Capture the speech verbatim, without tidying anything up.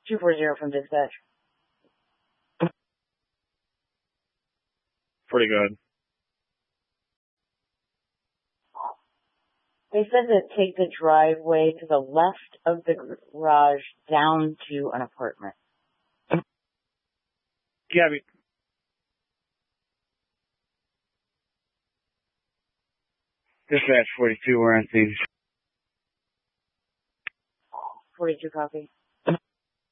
two four zero from dispatch. Pretty good. They said to take the driveway to the left of the garage down to an apartment. Gabby. Dispatch forty-two, we're on scene. forty-two copy.